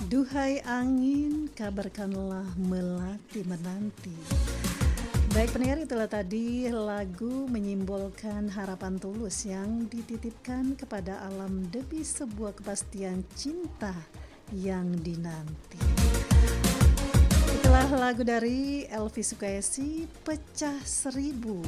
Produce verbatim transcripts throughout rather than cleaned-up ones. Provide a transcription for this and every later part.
Duhai angin, kabarkanlah melati menanti. Baik pendengar, itulah tadi lagu menyimbolkan harapan tulus yang dititipkan kepada alam demi sebuah kepastian cinta yang dinanti. Itulah lagu dari Elvi Sukaesi, Pecah Seribu.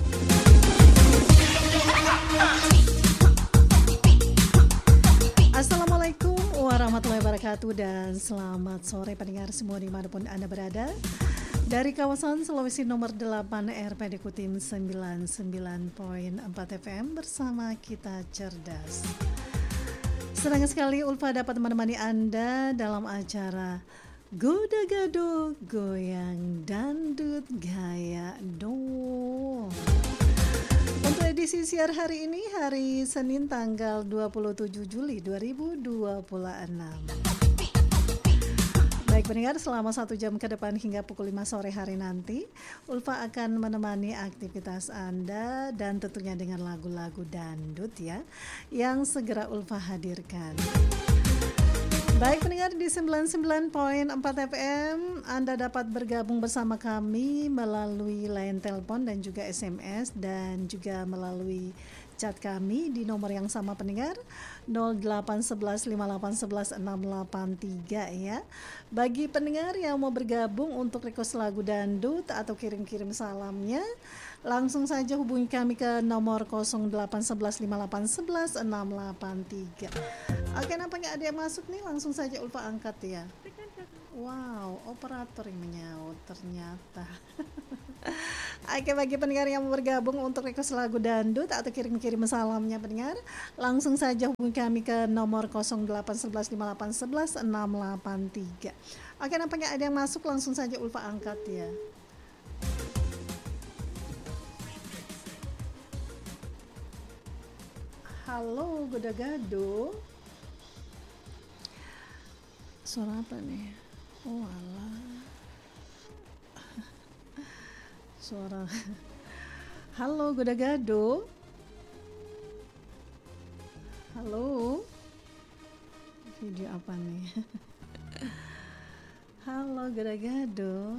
Assalamualaikum warahmatullahi wabarakatuh dan selamat sore pendengar semua dimanapun Anda berada. Dari kawasan Sulawesi nomor delapan R P D Kutim sembilan puluh sembilan koma empat F M bersama kita cerdas. Senang sekali Ulfa dapat menemani Anda dalam acara Goda Gado Goyang Dandut Gaya Dong. Untuk edisi siar hari ini, hari Senin tanggal dua puluh tujuh Juli dua ribu dua puluh enam. Baik pendengar, selama satu jam ke depan hingga pukul lima sore hari nanti, Ulfa akan menemani aktivitas Anda dan tentunya dengan lagu-lagu dangdut ya, yang segera Ulfa hadirkan. Baik pendengar, di sembilan puluh sembilan koma empat F M Anda dapat bergabung bersama kami melalui line telepon dan juga S M S dan juga melalui chat kami di nomor yang sama pendengar nol delapan satu satu lima delapan satu satu enam delapan tiga ya. Bagi pendengar yang mau bergabung untuk request lagu dangdut atau kirim-kirim salamnya, langsung saja hubungi kami ke nomor nol delapan satu satu lima delapan satu satu enam delapan tiga. Oke, nampaknya ada yang masuk nih, langsung saja Ulfa angkat ya. Wow, operator yang menyaut ternyata. Oke, bagi pendengar yang mau bergabung untuk request lagu dangdut atau kirim-kirim salamnya pendengar, langsung saja hubungi kami ke nomor nol delapan satu satu lima delapan satu satu enam delapan tiga. Oke, nampaknya ada yang masuk, langsung saja Ulfa angkat ya. Halo, Goda Gado. Suara apa nih? Oh alah. Suara. Halo, Goda Gado. Halo. Video apa nih? Halo, Goda Gado.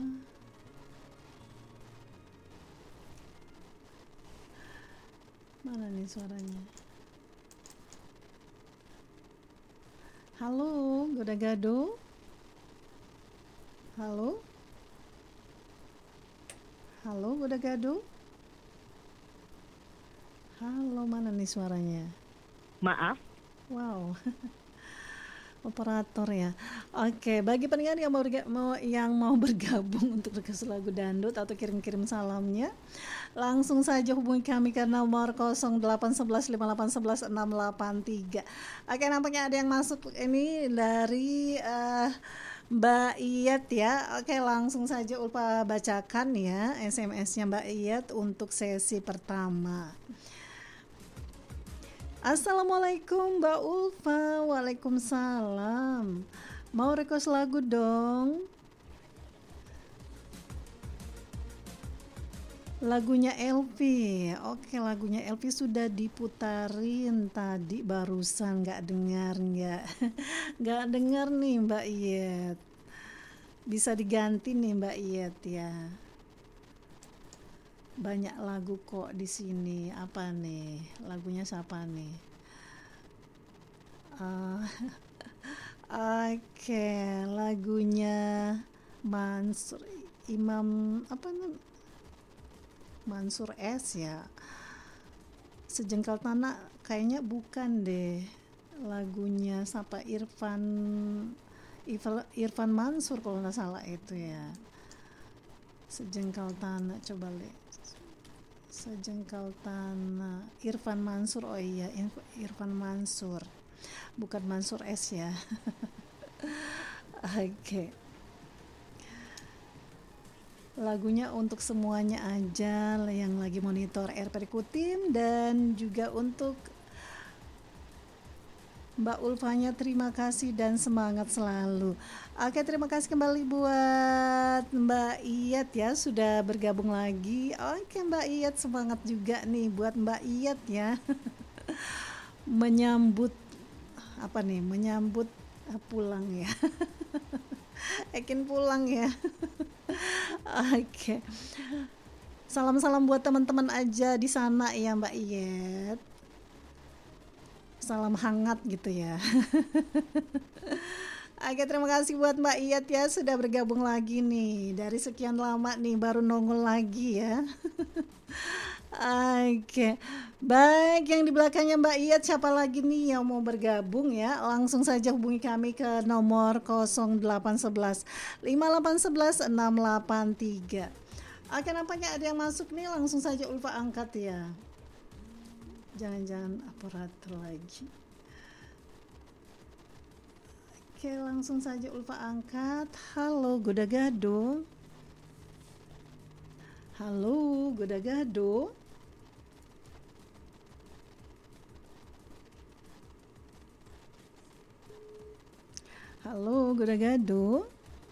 Mana nih suaranya? Halo, Goda Gado. Halo. Halo, Goda Gado. Halo, mana nih suaranya? Maaf. Wow. Operator ya. Oke, bagi pendengar yang mau, berga- mau yang mau bergabung untuk request lagu dangdut atau kirim-kirim salamnya, langsung saja hubungi kami ke nomor nol delapan satu satu lima delapan satu satu enam delapan tiga. Oke, nampaknya ada yang masuk ini dari uh, Mbak Iyet ya. Oke, langsung saja Ulfa bacakan ya S M S-nya Mbak Iyet untuk sesi pertama. Assalamualaikum Mbak Ulfa. Waalaikumsalam. Mau request lagu dong? Lagunya Elvi. Oke, lagunya Elvi sudah diputarin tadi barusan. Gak dengar nggak? Gak dengar nih Mbak Iyet. Bisa diganti nih Mbak Iyet ya. Banyak lagu kok di sini. Apa nih? Lagunya siapa nih? Uh, Oke, okay. Lagunya Mansur Imam apa nih? Mansur S ya. Sejengkal Tanah kayaknya bukan deh. Lagunya siapa? Irfan Irfan Mansur kalau nggak salah itu ya. Sejengkal Tanah, coba lihat. Sejengkal Tanah, Irfan Mansur. Oh iya, Irfan Mansur, bukan Mansur S ya. Oke, okay. Lagunya untuk semuanya aja yang lagi monitor R P D Kutim dan juga untuk Mbak Ulfanya, terima kasih dan semangat selalu. Oke, terima kasih kembali buat Mbak Iyet ya, sudah bergabung lagi. Oke Mbak Iyet, semangat juga nih buat Mbak Iyet ya. Menyambut apa nih, menyambut pulang ya. Ekin pulang ya. Oke. Salam-salam buat teman-teman aja di sana ya Mbak Iyet. Salam hangat gitu ya. Oke, terima kasih buat Mbak Iyet ya sudah bergabung lagi nih. Dari sekian lama nih baru nongol lagi ya. Oke, baik, yang di belakangnya Mbak Iyet siapa lagi nih yang mau bergabung ya? Langsung saja hubungi kami ke nomor nol delapan satu satu lima delapan satu satu enam delapan tiga. Oke, nampaknya ada yang masuk nih, langsung saja Ulfa angkat ya. Jangan-jangan aparatur lagi. Oke, langsung saja Ulfa angkat. Halo, Goda Gado. Halo, Goda Gado. Halo, Goda Gado.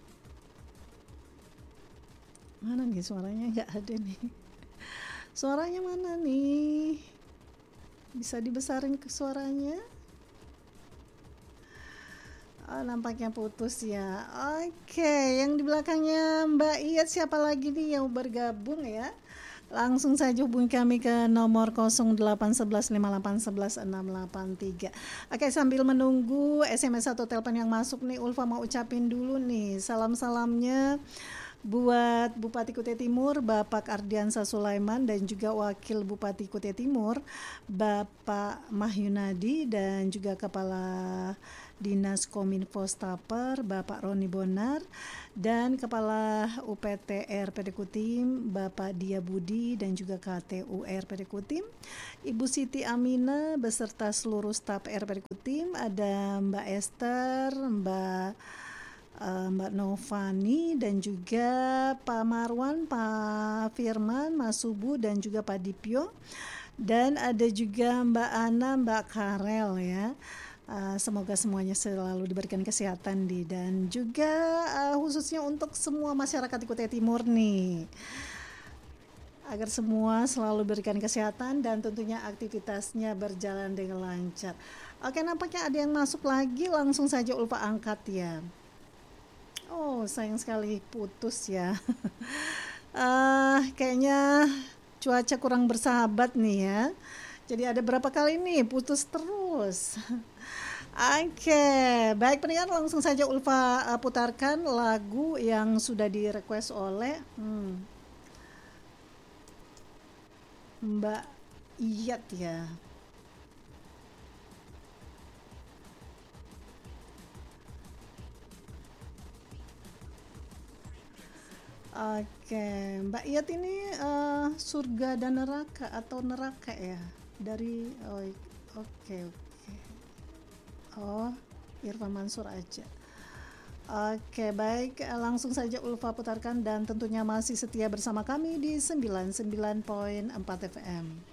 Mana nih suaranya? Nggak ada nih. Suaranya mana nih? Bisa dibesarin ke suaranya? Oh, nampaknya putus ya. Oke, yang di belakangnya Mbak Iyet siapa lagi nih yang bergabung ya? Langsung saja hubungi kami ke nomor nol delapan satu satu lima delapan satu satu enam delapan tiga. Oke, sambil menunggu S M S atau telepon yang masuk nih, Ulfa mau ucapin dulu nih salam-salamnya buat Bupati Kutai Timur Bapak Ardiansa Sulaiman dan juga Wakil Bupati Kutai Timur Bapak Mahyunadi dan juga Kepala Dinas Kominfo Staper Bapak Roni Bonar dan Kepala U P T R P D Kutim Bapak Dia Budi dan juga K T U R P D Kutim, Ibu Siti Amina beserta seluruh staf R P D Kutim, ada Mbak Esther, Mbak uh, Mbak Novani dan juga Pak Marwan, Pak Firman, Mas Subu dan juga Pak Dipyo, dan ada juga Mbak Ana, Mbak Karel ya. Uh, semoga semuanya selalu diberikan kesehatan di dan juga uh, khususnya untuk semua masyarakat di Kutai Timur nih, agar semua selalu berikan kesehatan dan tentunya aktivitasnya berjalan dengan lancar. Oke, nampaknya ada yang masuk lagi, langsung saja Ulfa angkat ya. Oh, sayang sekali putus ya. uh, kayaknya cuaca kurang bersahabat nih ya. Jadi ada berapa kali nih putus terus. Oke, okay. Baik pendengar, langsung saja Ulfa uh, putarkan lagu yang sudah di-request oleh hmm, Mbak Iyet ya. Oke, okay. Mbak Iyet ini uh, surga dan neraka atau neraka ya? Dari oh, oke okay, oke. Okay. Oh, Irfan Mansur aja. Oke, baik. Langsung saja Ulfa putarkan dan tentunya masih setia bersama kami di sembilan puluh sembilan koma empat F M.